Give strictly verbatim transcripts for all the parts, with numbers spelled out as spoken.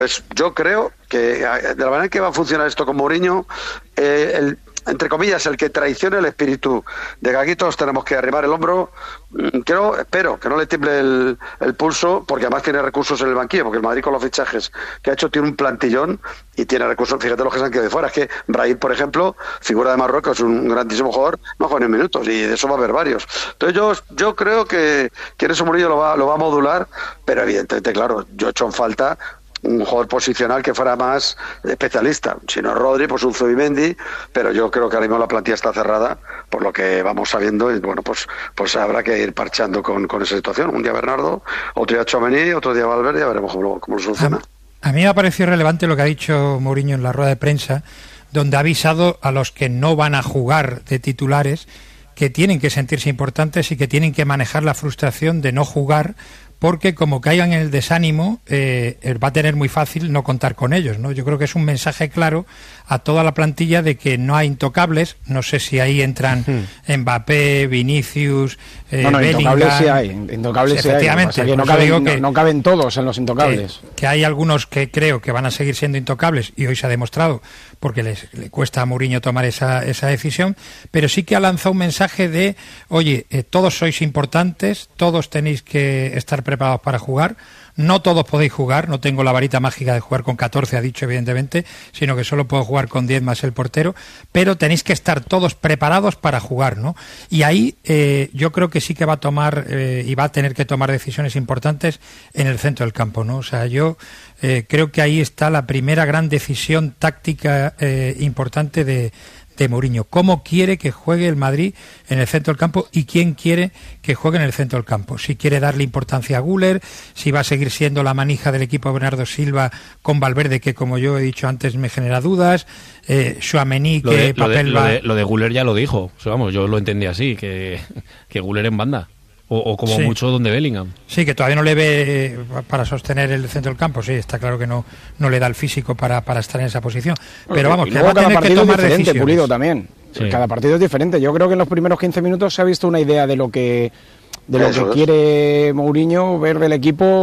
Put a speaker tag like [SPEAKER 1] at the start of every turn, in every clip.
[SPEAKER 1] Pues yo creo que de la manera en que va a funcionar esto con Mourinho, eh, el, entre comillas, el que traicione el espíritu de que aquí todos tenemos que arrimar el hombro, creo, espero que no le tiemble el, el pulso, porque además tiene recursos en el banquillo, porque el Madrid con los fichajes que ha hecho tiene un plantillón y tiene recursos. Fíjate los que se han quedado de fuera, es que Brahim, por ejemplo, figura de Marruecos, un grandísimo jugador, no juega ni minutos, y de eso va a haber varios. Entonces yo yo creo que, que en eso Mourinho lo va, lo va a modular, pero evidentemente, claro, yo he hecho en falta un jugador posicional que fuera más especialista. Si no es Rodri, pues un Zubimendi, pero yo creo que ahora mismo la plantilla está cerrada, por lo que vamos sabiendo, y bueno, pues pues habrá que ir parchando con, con esa situación. Un día Bernardo, otro día Tchouaméni, otro día Valverde, ya veremos cómo, cómo lo soluciona.
[SPEAKER 2] A, a mí me ha parecido relevante lo que ha dicho Mourinho en la rueda de prensa, donde ha avisado a los que no van a jugar de titulares que tienen que sentirse importantes y que tienen que manejar la frustración de no jugar, porque como caigan en el desánimo, eh, va a tener muy fácil no contar con ellos, ¿no? Yo creo que es un mensaje claro a toda la plantilla de que no hay intocables. No sé si ahí entran uh-huh. Mbappé, Vinicius, eh,
[SPEAKER 3] no, no,
[SPEAKER 2] Bellingham.
[SPEAKER 3] Intocables sí hay, intocables sí hay.
[SPEAKER 2] Efectivamente,
[SPEAKER 3] que no, caben, digo que, no, no caben todos en los intocables.
[SPEAKER 2] Que, que hay algunos que creo que van a seguir siendo intocables, y hoy se ha demostrado, porque les, le cuesta a Mourinho tomar esa, esa decisión, pero sí que ha lanzado un mensaje de, oye, eh, todos sois importantes, todos tenéis que estar preparados para jugar, no todos podéis jugar, no tengo la varita mágica de jugar con catorce, ha dicho evidentemente, sino que solo puedo jugar con diez más el portero, pero tenéis que estar todos preparados para jugar, ¿no? Y ahí eh, yo creo que sí que va a tomar eh, y va a tener que tomar decisiones importantes en el centro del campo, ¿no? O sea, yo eh, creo que ahí está la primera gran decisión táctica eh, importante de de Mourinho. ¿Cómo quiere que juegue el Madrid en el centro del campo y quién quiere que juegue en el centro del campo? Si quiere darle importancia a Güler, si va a seguir siendo la manija del equipo Bernardo Silva con Valverde, que como yo he dicho antes me genera dudas, eh, Tchouaméni, que
[SPEAKER 4] de,
[SPEAKER 2] papel
[SPEAKER 4] lo de,
[SPEAKER 2] va...
[SPEAKER 4] Lo de, lo de Güler ya lo dijo, o sea, vamos, yo lo entendí así, que, que Güler en banda. O, o como sí. mucho donde Bellingham.
[SPEAKER 2] Sí, que todavía no le ve para sostener el centro del campo. Sí, está claro que no no le da el físico para, para estar en esa posición. Pero vamos, que va a tener que tomar decisiones.
[SPEAKER 3] Pulido también. Sí. Cada partido es diferente. Yo creo que en los primeros quince minutos se ha visto una idea de lo que de lo Eso que es. quiere Mourinho ver del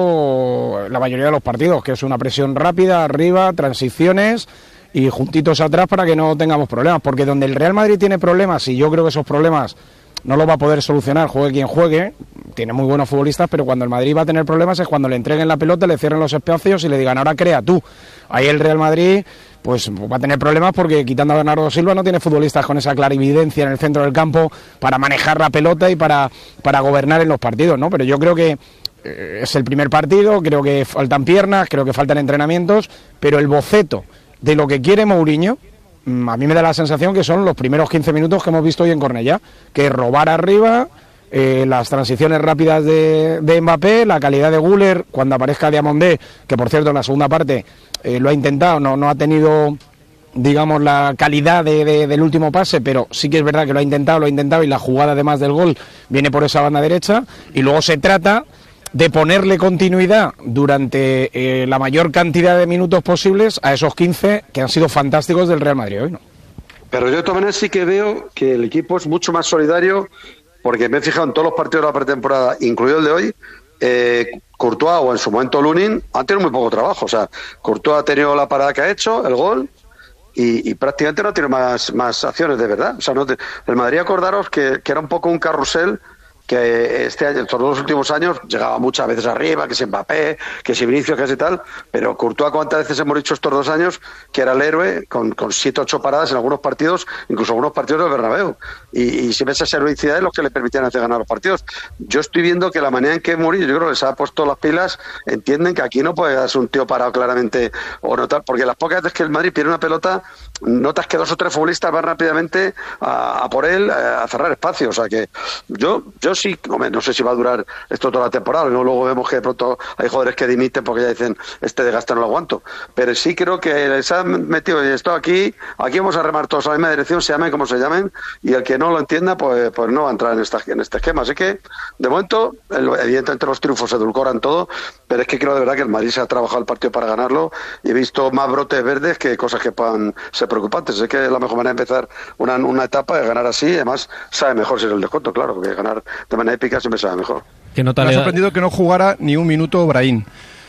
[SPEAKER 3] equipo la mayoría de los partidos, que es una presión rápida, arriba, transiciones y juntitos atrás para que no tengamos problemas. Porque donde el Real Madrid tiene problemas, y yo creo que esos problemas no lo va a poder solucionar, juegue quien juegue, tiene muy buenos futbolistas, pero cuando el Madrid va a tener problemas es cuando le entreguen la pelota, le cierren los espacios y le digan, ahora crea tú. Ahí el Real Madrid pues va a tener problemas porque quitando a Bernardo Silva no tiene futbolistas con esa clarividencia en el centro del campo para manejar la pelota y para, para gobernar en los partidos, ¿no? Pero yo creo que eh, es el primer partido, creo que faltan piernas, creo que faltan entrenamientos, pero el boceto de lo que quiere Mourinho, a mí me da la sensación que son los primeros quince minutos que hemos visto hoy en Cornellá, que es robar arriba, eh, las transiciones rápidas de, de Mbappé, la calidad de Güler cuando aparezca Diamondé, que por cierto en la segunda parte eh, lo ha intentado, no, no ha tenido, digamos, la calidad de, de, del último pase, pero sí que es verdad que lo ha intentado, lo ha intentado, y la jugada además del gol viene por esa banda derecha, y luego se trata de ponerle continuidad durante eh, la mayor cantidad de minutos posibles a esos quince que han sido fantásticos del Real Madrid hoy, ¿no?
[SPEAKER 1] Pero yo de todas maneras sí que veo que el equipo es mucho más solidario, porque me he fijado en todos los partidos de la pretemporada, incluido el de hoy, eh, Courtois o en su momento Lunin han tenido muy poco trabajo. O sea, Courtois ha tenido la parada que ha hecho, el gol, y, y prácticamente no tiene más, más acciones de verdad. O sea, no te, el Madrid, acordaros que, que era un poco un carrusel, que este año, estos dos últimos años, llegaba muchas veces arriba, que si Mbappé, que si Vinicius, que si tal, pero Courtois, ¿cuántas veces hemos dicho estos dos años que era el héroe, con, con siete, ocho paradas en algunos partidos, incluso algunos partidos del Bernabéu, y, y siempre esa heroicidad es lo que le permitían hacer ganar los partidos. Yo estoy viendo que la manera en que Mourinho, yo creo que les ha puesto las pilas, entienden que aquí no puede darse un tío parado claramente, o notar, porque las pocas veces que el Madrid pierde una pelota, notas que dos o tres futbolistas van rápidamente a, a por él, a cerrar espacio. O sea que yo, yo sí, hombre, no sé si va a durar esto toda la temporada, ¿no? Luego vemos que de pronto hay jugadores que dimiten porque ya dicen, este desgaste no lo aguanto, pero sí creo que les han metido, y esto aquí, aquí vamos a remar todos a la misma dirección, se llamen como se llamen, y el que no lo entienda, pues, pues no va a entrar en, esta, en este esquema. Así que, de momento, el, evidentemente los triunfos se edulcoran todo, pero es que creo de verdad que el Madrid se ha trabajado el partido para ganarlo, y he visto más brotes verdes que cosas que puedan ser preocupantes. Es que la mejor manera de empezar una, una etapa es ganar así, además sabe mejor si es el descuento, claro, porque ganar de manera épica siempre sabe mejor.
[SPEAKER 5] Que no te me ha sorprendido que no jugara ni un minuto Brahim.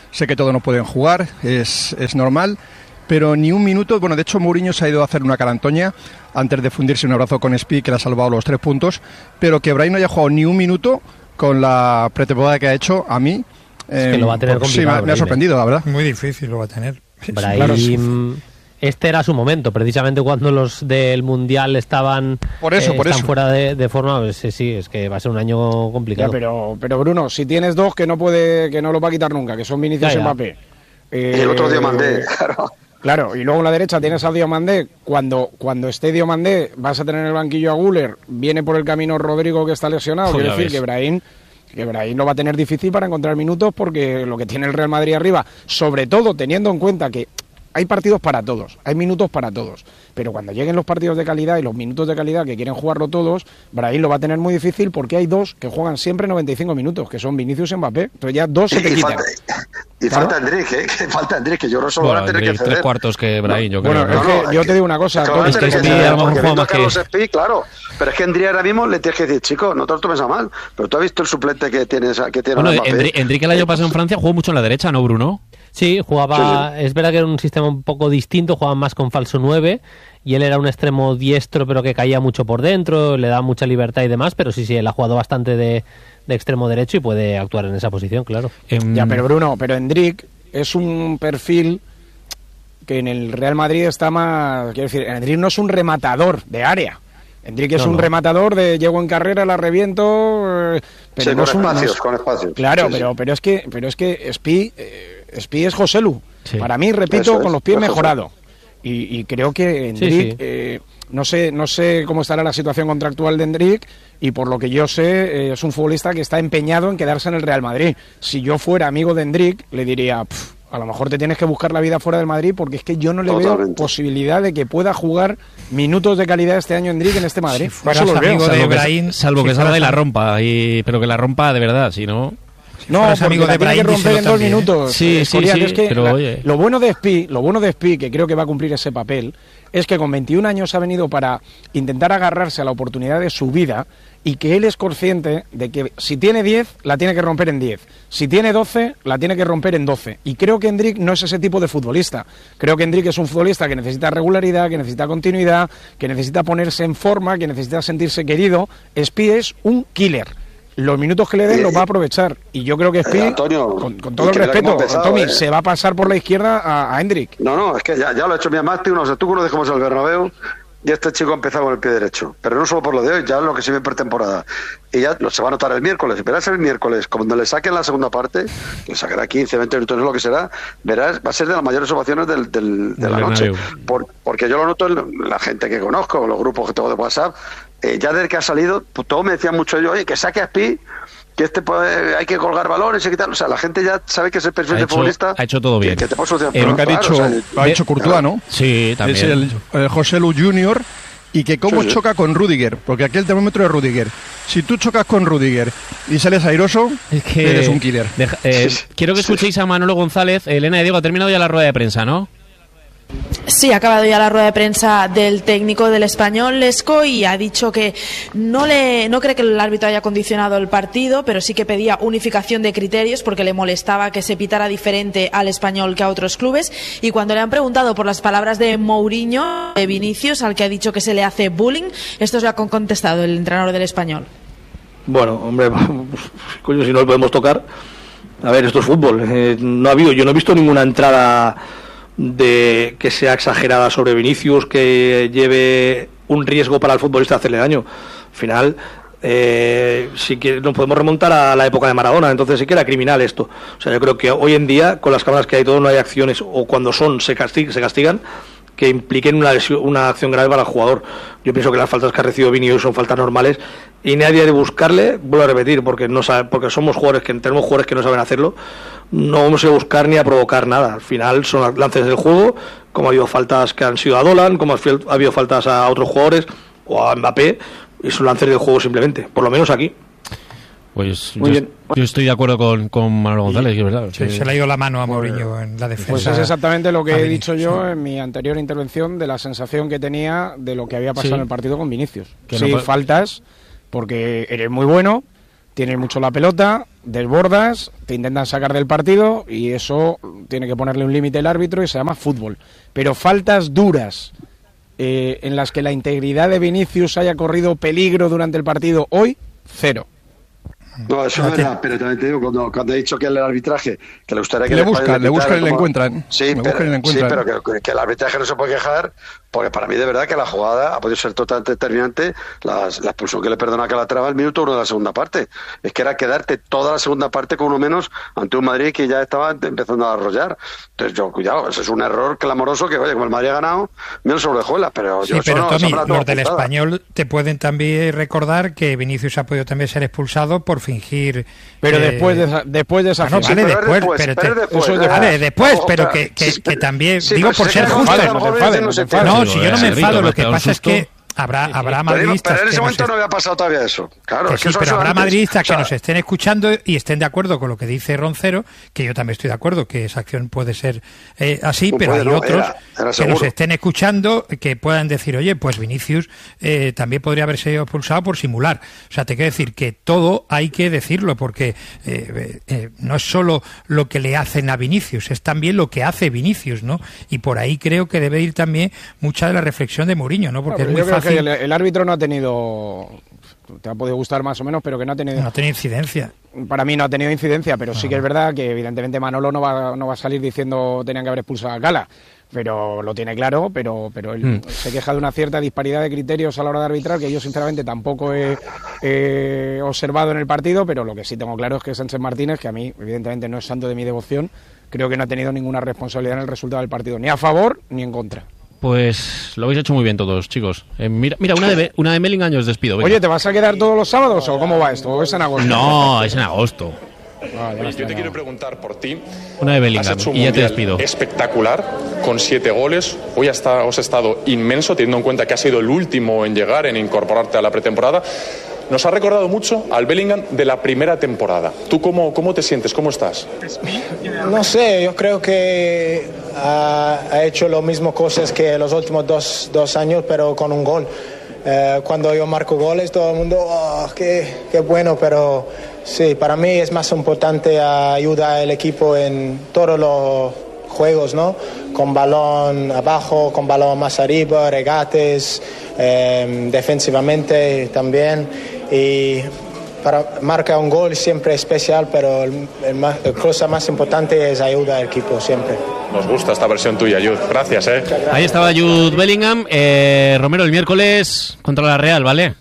[SPEAKER 5] sé que todos no pueden jugar, es, es normal, pero ni un minuto. Bueno, de hecho Mourinho se ha ido a hacer una carantoña antes de fundirse un abrazo con Spi, que le ha salvado los tres puntos, pero que Brahim no haya jugado ni un minuto con la pretemporada que ha hecho, a mí
[SPEAKER 6] es eh, que lo va a tener
[SPEAKER 5] pues, sí, me, me ha sorprendido, la verdad.
[SPEAKER 2] Muy difícil lo va a tener.
[SPEAKER 6] Brahim, claro, sí. Este era su momento, precisamente cuando los del Mundial estaban,
[SPEAKER 5] por eso,
[SPEAKER 6] eh,
[SPEAKER 5] por
[SPEAKER 6] están
[SPEAKER 5] eso.
[SPEAKER 6] fuera de, de forma. Pues, sí, sí, es que va a ser un año complicado.
[SPEAKER 3] Ya, pero, pero Bruno, si tienes dos que no puede, que no lo va a quitar nunca, que son Vinicius y Mbappé.
[SPEAKER 1] Eh, y el otro Diomandé, claro.
[SPEAKER 3] Claro, y luego en la derecha tienes a Diomandé. Cuando, cuando esté Diomandé vas a tener en el banquillo a Güler, viene por el camino Rodrigo que está lesionado. Quiero decir que Brahim, que Brahim lo va a tener difícil para encontrar minutos, porque lo que tiene el Real Madrid arriba, sobre todo teniendo en cuenta que hay partidos para todos, hay minutos para todos, pero cuando lleguen los partidos de calidad y los minutos de calidad que quieren jugarlo todos, Brahim lo va a tener muy difícil, porque hay dos que juegan siempre noventa y cinco minutos, que son Vinicius y Mbappé. Entonces ya dos se te
[SPEAKER 1] y
[SPEAKER 3] quitan.
[SPEAKER 1] Falta, y ¿claro? falta Endrick, ¿eh? Que falta Endrick, que yo creo que solo bueno, van a tener
[SPEAKER 4] Endrick,
[SPEAKER 1] que ceder.
[SPEAKER 4] Tres cuartos que Brahim, yo creo.
[SPEAKER 3] Bueno,
[SPEAKER 4] ¿no?
[SPEAKER 3] es que
[SPEAKER 1] no,
[SPEAKER 3] yo
[SPEAKER 1] es
[SPEAKER 3] te digo una cosa.
[SPEAKER 1] Es que,
[SPEAKER 3] es que
[SPEAKER 1] es que
[SPEAKER 3] Spi,
[SPEAKER 1] a lo mejor juega más que Carlos
[SPEAKER 4] que...
[SPEAKER 1] Spi, claro. Pero es que Endrick ahora mismo le tienes que decir, chico, no te lo tomes a mal, pero tú has visto el suplente que tienes, que tiene
[SPEAKER 4] bueno, Endrick, Endrick el año pasado en Francia jugó mucho en la derecha, ¿no, Bruno?
[SPEAKER 6] Sí, jugaba, sí, sí. Es verdad que era un sistema un poco distinto, jugaban más con falso nueve y él era un extremo diestro pero que caía mucho por dentro, le daba mucha libertad y demás, pero sí, sí, él ha jugado bastante de, de extremo derecho y puede actuar en esa posición, claro.
[SPEAKER 3] Um... Ya, pero Bruno, pero Endrick es un perfil que en el Real Madrid está más, quiero decir, Endrick no es un rematador de área. Endrick es no, un no. rematador de llego en carrera, la reviento, eh, pero
[SPEAKER 1] sí,
[SPEAKER 3] no
[SPEAKER 1] con
[SPEAKER 3] es un,
[SPEAKER 1] espacios,
[SPEAKER 3] no es,
[SPEAKER 1] con espacios.
[SPEAKER 3] Claro,
[SPEAKER 1] sí,
[SPEAKER 3] pero
[SPEAKER 1] sí.
[SPEAKER 3] pero es que pero es que Spi eh, Spi es Joselu. Sí. Para mí, repito,
[SPEAKER 1] Eso
[SPEAKER 3] con
[SPEAKER 1] es,
[SPEAKER 3] los pies
[SPEAKER 1] eso
[SPEAKER 3] mejorado. Y, y creo que Endrick, sí, sí. Eh, no sé no sé cómo estará la situación contractual de Endrick, y por lo que yo sé, eh, es un futbolista que está empeñado en quedarse en el Real Madrid. Si yo fuera amigo de Endrick, le diría, a lo mejor te tienes que buscar la vida fuera del Madrid, porque es que yo no le Totalmente. veo posibilidad de que pueda jugar minutos de calidad este año Endrick en este Madrid.
[SPEAKER 2] Si fueras amigo de Brahim,
[SPEAKER 4] salvo que, que salga y la rompa, y, pero que la rompa de verdad, si no...
[SPEAKER 3] No, porque amigo de Brahim, que romper en dos también, minutos.
[SPEAKER 4] Sí, sí, sí,
[SPEAKER 3] es que
[SPEAKER 4] pero
[SPEAKER 3] la,
[SPEAKER 4] oye.
[SPEAKER 3] Lo bueno de Spi, lo bueno de Spi, que creo que va a cumplir ese papel, es que con veintiún años ha venido para intentar agarrarse a la oportunidad de su vida, y que él es consciente de que si tiene diez, la tiene que romper en diez. Si tiene doce, la tiene que romper en doce. Y creo que Endrick no es ese tipo de futbolista. Creo que Endrick es un futbolista que necesita regularidad, que necesita continuidad, que necesita ponerse en forma, que necesita sentirse querido. Spi es un killer. Los minutos que le den los va a aprovechar, y yo creo que Spi, eh, Antonio, con, con todo el respeto, empezado, Tommy, eh. se va a pasar por la izquierda a, a Endrick.
[SPEAKER 1] No, no, es que ya, ya lo ha hecho mi amante, uno, o sea, tú conoces cómo es el Bernabéu, y este chico ha empezado con el pie derecho, pero no solo por lo de hoy, ya lo que se ve en pretemporada, y ya no, se va a notar el miércoles, verás el miércoles, cuando le saquen la segunda parte, le sacará quince, veinte minutos, no es lo que será, verás, va a ser de las mayores ovaciones del, del, de la noche, por, porque yo lo noto en la gente que conozco, los grupos que tengo de WhatsApp. Eh, ya desde que ha salido, pues, todos me decían mucho yo, oye, que saque a Spi, que este puede, hay que colgar balones y tal. O sea, la gente ya sabe que es el perfil
[SPEAKER 4] ha
[SPEAKER 1] de
[SPEAKER 4] hecho,
[SPEAKER 1] futbolista.
[SPEAKER 4] Ha hecho todo bien.
[SPEAKER 1] Que, que te puede solucionar.
[SPEAKER 5] Eh, lo que ha dicho, claro, o sea, lo ha dicho Courtois, claro. ¿no?
[SPEAKER 4] Sí, también.
[SPEAKER 5] Es el, el José Lu junior Y que cómo sí, sí. choca con Rüdiger, porque aquí el termómetro es Rüdiger. Si tú chocas con Rüdiger y sales airoso, es que eres un killer.
[SPEAKER 4] Deja, eh, quiero que escuchéis a Manolo González. Elena de Diego, ha terminado ya la rueda de prensa, ¿no?
[SPEAKER 7] Sí, ha acabado ya la rueda de prensa del técnico del Español, Lesco, y ha dicho que no le no cree que el árbitro haya condicionado el partido, pero sí que pedía unificación de criterios porque le molestaba que se pitara diferente al Español que a otros clubes. Y cuando le han preguntado por las palabras de Mourinho, de Vinicius, al que ha dicho que se le hace bullying, esto es lo que ha contestado el entrenador del Español.
[SPEAKER 8] Bueno, hombre, coño, si no lo podemos tocar. A ver, esto es fútbol. Eh, no ha habido, yo no he visto ninguna entrada de que sea exagerada sobre Vinicius, que lleve un riesgo para el futbolista hacerle daño. Al final, eh, sí que nos podemos remontar a la época de Maradona, entonces sí que era criminal esto. O sea, yo creo que hoy en día, con las cámaras que hay todo, no hay acciones, o cuando son se castigan, se castigan que impliquen una lesión, una acción grave para el jugador. Yo pienso que las faltas que ha recibido Vinicius son faltas normales y nadie ha de buscarle, vuelvo a repetir, porque no sabe, porque somos jugadores que tenemos jugadores que no saben hacerlo, no vamos a buscar ni a provocar nada. Al final son lances del juego, como ha habido faltas que han sido a Dolan, como ha habido faltas a otros jugadores o a Mbappé, y son lances del juego simplemente, por lo menos aquí.
[SPEAKER 4] Pues yo, yo estoy de acuerdo con, con Manolo González, que es verdad.
[SPEAKER 2] Sí,
[SPEAKER 4] que...
[SPEAKER 2] se le ha ido la mano a Mourinho en la defensa.
[SPEAKER 3] Pues es exactamente lo que he dicho yo en mi anterior intervención, de la sensación que tenía de lo que había pasado sí. en el partido con Vinicius. Que sí, no... faltas, porque eres muy bueno, tienes mucho la pelota, desbordas, te intentan sacar del partido y eso tiene que ponerle un límite el árbitro y se llama fútbol. Pero faltas duras eh, en las que la integridad de Vinicius haya corrido peligro durante el partido hoy, cero.
[SPEAKER 1] No, eso es verdad, pero también te digo, cuando, cuando he dicho que el arbitraje, que le gustaría que
[SPEAKER 5] le buscan, le buscan y le encuentran.
[SPEAKER 1] Sí,
[SPEAKER 5] le
[SPEAKER 1] pero,
[SPEAKER 5] y le encuentran.
[SPEAKER 1] sí, pero que, que el arbitraje no se puede quejar, porque para mí de verdad que la jugada ha podido ser totalmente determinante, las, la expulsión que le perdona a Calatrava al minuto uno de la segunda parte. Es que era quedarte toda la segunda parte con uno menos ante un Madrid que ya estaba empezando a arrollar. Entonces yo, cuidado, ese es un error clamoroso que, oye, como el Madrid ha ganado, menos sobre Juela, pero
[SPEAKER 2] sí,
[SPEAKER 1] yo
[SPEAKER 2] pero
[SPEAKER 1] no,
[SPEAKER 2] Tommy, los del Español te pueden también recordar que Vinicius ha podido también ser expulsado por fingir.
[SPEAKER 3] Pero
[SPEAKER 2] eh,
[SPEAKER 3] después de esa, después de esa
[SPEAKER 2] no, vale,
[SPEAKER 1] pero
[SPEAKER 2] después,
[SPEAKER 1] después,
[SPEAKER 2] pero,
[SPEAKER 1] pero
[SPEAKER 2] te,
[SPEAKER 1] después,
[SPEAKER 2] eso,
[SPEAKER 1] ¿eh?
[SPEAKER 2] vale, después,
[SPEAKER 1] Ojo,
[SPEAKER 2] pero
[SPEAKER 1] ojo,
[SPEAKER 2] que, que,
[SPEAKER 1] sí,
[SPEAKER 2] que también
[SPEAKER 1] sí,
[SPEAKER 2] digo
[SPEAKER 1] pues
[SPEAKER 2] por
[SPEAKER 1] sí,
[SPEAKER 2] ser
[SPEAKER 1] que
[SPEAKER 2] justo.
[SPEAKER 3] no te enfades, no te enfades.
[SPEAKER 2] No, si yo no me
[SPEAKER 4] Enrique,
[SPEAKER 2] enfado,
[SPEAKER 4] me
[SPEAKER 2] lo
[SPEAKER 4] has
[SPEAKER 2] que
[SPEAKER 4] pegado un
[SPEAKER 2] pasa es
[SPEAKER 4] susto.
[SPEAKER 2] que habrá, habrá
[SPEAKER 1] Pero,
[SPEAKER 2] madridistas
[SPEAKER 1] pero en ese
[SPEAKER 2] que
[SPEAKER 1] momento
[SPEAKER 2] nos
[SPEAKER 1] no había pasado todavía eso. Claro,
[SPEAKER 2] que
[SPEAKER 1] es
[SPEAKER 2] sí,
[SPEAKER 1] que eso
[SPEAKER 2] pero
[SPEAKER 1] eso
[SPEAKER 2] habrá
[SPEAKER 1] antes.
[SPEAKER 2] madridistas
[SPEAKER 1] O sea,
[SPEAKER 2] que nos estén escuchando y estén de acuerdo con lo que dice Roncero, que yo también estoy de acuerdo que esa acción puede ser eh, así,
[SPEAKER 1] no
[SPEAKER 2] pero
[SPEAKER 1] puede,
[SPEAKER 2] hay
[SPEAKER 1] no,
[SPEAKER 2] otros
[SPEAKER 1] era- era
[SPEAKER 2] que
[SPEAKER 1] seguro.
[SPEAKER 2] nos estén escuchando que puedan decir, oye, pues Vinicius eh, también podría haber sido expulsado por simular. O sea, te quiero decir que todo hay que decirlo, porque eh, eh, no es solo lo que le hacen a Vinicius, es también lo que hace Vinicius, ¿no? Y por ahí creo que debe ir también mucha de la reflexión de Mourinho, ¿no? Porque
[SPEAKER 3] No,
[SPEAKER 2] es muy
[SPEAKER 3] yo creo
[SPEAKER 2] fácil.
[SPEAKER 3] que el, el árbitro no ha tenido, te ha podido gustar más o menos, pero que no ha tenido,
[SPEAKER 2] No tiene incidencia.
[SPEAKER 3] para mí no ha tenido incidencia, pero sí
[SPEAKER 2] Ah.
[SPEAKER 3] que es verdad que evidentemente Manolo no va, no va a salir diciendo tenían que haber expulsado a Gala, pero lo tiene claro, pero, pero él
[SPEAKER 4] Mm.
[SPEAKER 3] se queja de una cierta disparidad de criterios a la hora de arbitrar, que yo sinceramente tampoco he, he observado en el partido, pero lo que sí tengo claro es que Sánchez Martínez, que a mí evidentemente no es santo de mi devoción, creo que no ha tenido ninguna responsabilidad en el resultado del partido, ni a favor ni en contra.
[SPEAKER 4] Pues lo habéis hecho muy bien todos, chicos. Eh, mira, mira, una de una de Bellingham y os despido. venga.
[SPEAKER 3] Oye, ¿te vas a quedar todos los sábados o cómo va esto? ¿O es en agosto?
[SPEAKER 4] No, es en agosto.
[SPEAKER 3] Ah, ya
[SPEAKER 9] Oye,
[SPEAKER 3] está,
[SPEAKER 9] yo te
[SPEAKER 3] ya.
[SPEAKER 9] quiero preguntar por ti.
[SPEAKER 4] Una de
[SPEAKER 9] Has
[SPEAKER 4] Bellingham
[SPEAKER 9] hecho un
[SPEAKER 4] y ya te
[SPEAKER 9] mundial
[SPEAKER 4] despido.
[SPEAKER 9] espectacular, con siete goles. Hoy hasta os ha estado inmenso, teniendo en cuenta que has sido el último en llegar, en incorporarte a la pretemporada. Nos ha recordado mucho al Bellingham de la primera temporada. ¿Tú cómo, cómo te sientes? ¿Cómo estás?
[SPEAKER 10] No sé, yo creo que ha, ha hecho lo mismo cosas que los últimos dos, dos años, pero con un gol. Eh, cuando yo marco goles, todo el mundo, oh, qué, qué bueno, pero sí, para mí es más importante ayudar al equipo en todos los juegos, ¿no? Con balón abajo, con balón más arriba, regates, eh, defensivamente también. Y para marcar un gol siempre es especial, pero el, el más, la cosa más importante es ayudar al equipo siempre.
[SPEAKER 9] Nos gusta esta versión tuya, Jude. Gracias, ¿eh?
[SPEAKER 4] Ahí estaba Jude Bellingham. Eh, Romero, el miércoles contra la Real, ¿vale?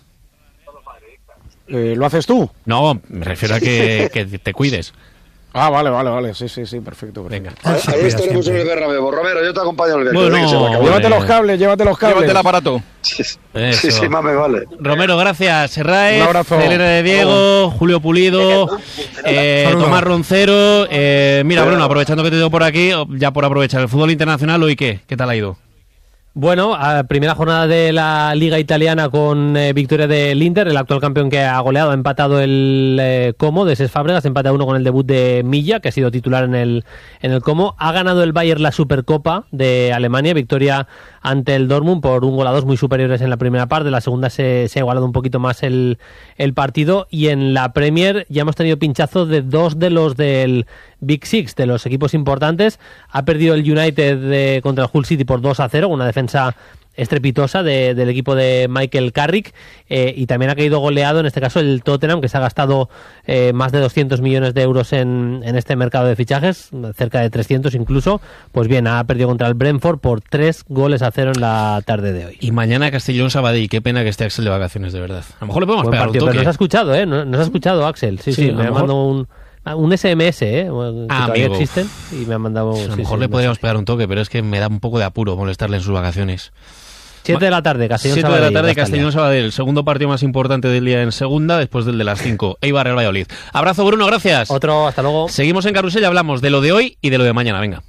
[SPEAKER 3] Eh, ¿Lo haces tú?
[SPEAKER 4] No, me refiero a que, que te cuides.
[SPEAKER 3] Ah, vale, vale, vale, sí, sí, sí, perfecto. perfecto.
[SPEAKER 4] Venga.
[SPEAKER 1] Ahí
[SPEAKER 2] Se cuida
[SPEAKER 1] estaremos en
[SPEAKER 2] siempre.
[SPEAKER 1] el Bernabéu. Romero, yo te acompaño en el viaje.
[SPEAKER 4] Bueno,
[SPEAKER 1] que se va a acabar.
[SPEAKER 3] Llévate
[SPEAKER 4] Joder.
[SPEAKER 3] los cables, llévate los cables.
[SPEAKER 5] Llévate el aparato.
[SPEAKER 1] Sí,
[SPEAKER 4] Eso.
[SPEAKER 1] sí, sí, más me vale.
[SPEAKER 4] Romero, gracias. Serraez,
[SPEAKER 3] Un abrazo.
[SPEAKER 4] Elena de Diego, Julio Pulido, eh,
[SPEAKER 2] Saludos.
[SPEAKER 4] Tomás Roncero. Eh, mira, Bruno, aprovechando que te tengo por aquí, ya por aprovechar el fútbol internacional, ¿hoy qué? ¿Qué tal ha ido?
[SPEAKER 6] Bueno, a primera jornada de la Liga Italiana con eh, victoria del Inter, el actual campeón que ha goleado, ha empatado el eh, Como de Cesc Fábregas, empate a uno con el debut de Milla, que ha sido titular en el, en el Como. Ha ganado el Bayern la Supercopa de Alemania, victoria ante el Dortmund por un gol a dos muy superiores en la primera parte, la segunda se, se ha igualado un poquito más el, el partido, y en la Premier ya hemos tenido pinchazos de dos de los del Big Six, de los equipos importantes. Ha perdido el United de, contra el Hull City por dos a cero, una defensa estrepitosa de, del equipo de Michael Carrick, eh, y también ha caído goleado en este caso el Tottenham, que se ha gastado eh, más de doscientos millones de euros en, en este mercado de fichajes, cerca de trescientos incluso. Pues bien, ha perdido contra el Brentford por tres goles a cero en la tarde de hoy.
[SPEAKER 4] Y mañana Castellón Sabadell. Qué pena que esté Axel de vacaciones, de verdad. A lo mejor le podemos
[SPEAKER 6] Buen
[SPEAKER 4] pegar
[SPEAKER 6] partido,
[SPEAKER 4] un
[SPEAKER 6] pero
[SPEAKER 4] toque.
[SPEAKER 6] nos ha escuchado, ¿eh? Nos, nos ha escuchado Axel. Sí,
[SPEAKER 4] Sí,
[SPEAKER 6] sí,
[SPEAKER 4] a
[SPEAKER 6] me
[SPEAKER 4] lo
[SPEAKER 6] ha
[SPEAKER 4] mejor-
[SPEAKER 6] mandado un, un S M S, ¿eh? Que
[SPEAKER 4] Ah,
[SPEAKER 6] todavía
[SPEAKER 4] amigo.
[SPEAKER 6] existen, y me ha mandado...
[SPEAKER 4] A lo
[SPEAKER 6] sí,
[SPEAKER 4] mejor
[SPEAKER 6] sí,
[SPEAKER 4] le
[SPEAKER 6] no
[SPEAKER 4] podríamos
[SPEAKER 6] sé.
[SPEAKER 4] pegar un toque, pero es que me da un poco de apuro molestarle en sus vacaciones.
[SPEAKER 6] siete de la tarde, Castellón
[SPEAKER 4] siete de
[SPEAKER 6] Sabadell,
[SPEAKER 4] la tarde,
[SPEAKER 6] Castalia.
[SPEAKER 4] Castellón Sabadell. Segundo partido más importante del día en segunda, después del de las cinco. Eibar Real Valladolid. Abrazo, Bruno, gracias.
[SPEAKER 6] Otro, hasta luego.
[SPEAKER 4] Seguimos en Carrusel y hablamos de lo de hoy y de lo de mañana. Venga.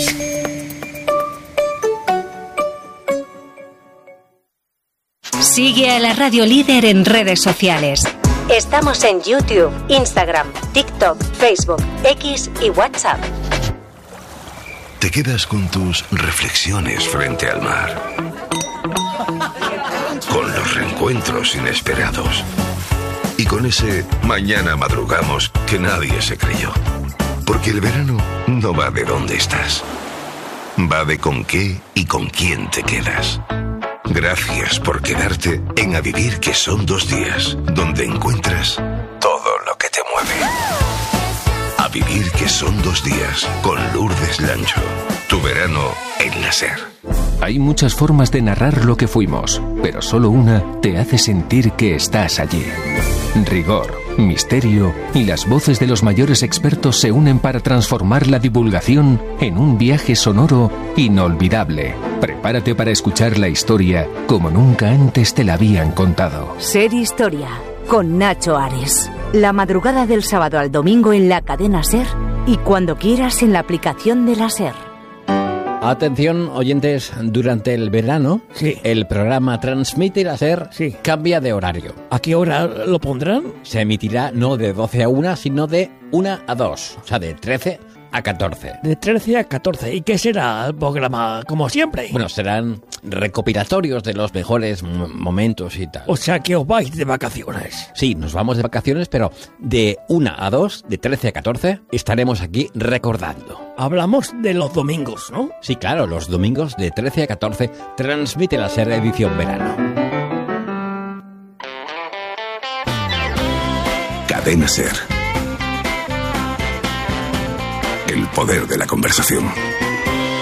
[SPEAKER 11] Sigue a la Radio Líder en redes sociales. Estamos en YouTube, Instagram, TikTok, Facebook, X y WhatsApp.
[SPEAKER 12] Te quedas con tus reflexiones frente al mar, con los reencuentros inesperados, Y con ese mañana madrugamos que nadie se creyó. Porque el verano no va de dónde estás. Va de con qué y con quién te quedas. Gracias por quedarte en A Vivir, que son dos días, donde encuentras todo lo que te mueve. A Vivir, que son dos días, con Lourdes Lancho. Tu verano en la SER.
[SPEAKER 13] Hay muchas formas de narrar lo que fuimos, pero solo una te hace sentir que estás allí. Rigor, misterio y las voces de los mayores expertos se unen para transformar la divulgación en un viaje sonoro inolvidable. Prepárate para escuchar la historia como nunca antes te la habían contado.
[SPEAKER 11] SER Historia, con Nacho Ares. La madrugada del sábado al domingo en la cadena SER y cuando quieras en la aplicación de la SER.
[SPEAKER 14] Atención, oyentes, durante el verano, sí, el programa Transmite la SER, sí, cambia de horario.
[SPEAKER 15] ¿A qué hora lo pondrán?
[SPEAKER 14] Se emitirá no de doce a una, sino de una a dos, o sea, de trece a catorce.
[SPEAKER 15] De trece a catorce. ¿Y qué será el programa, como siempre?
[SPEAKER 14] Bueno, serán recopilatorios de los mejores m- momentos y tal.
[SPEAKER 15] O sea, que os vais de vacaciones.
[SPEAKER 14] Sí, nos vamos de vacaciones, pero de una a dos, de trece a catorce, estaremos aquí recordando.
[SPEAKER 15] Hablamos de los domingos, ¿no?
[SPEAKER 14] Sí, claro, los domingos de trece a catorce, Transmite la SER edición verano.
[SPEAKER 12] Cadena SER. El poder de la conversación.